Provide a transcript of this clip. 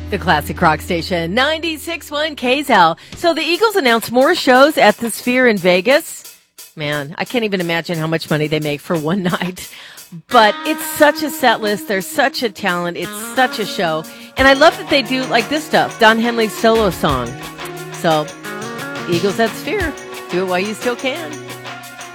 The classic rock station, 96.1 KZL. So the Eagles announced more shows at the Sphere in Vegas. Man, I can't even imagine how much money they make for one night. But it's such a set list. They're such a talent. It's such a show. And I love that they do like this stuff. Don Henley's solo song. So, Eagles at Sphere. Do it while you still can.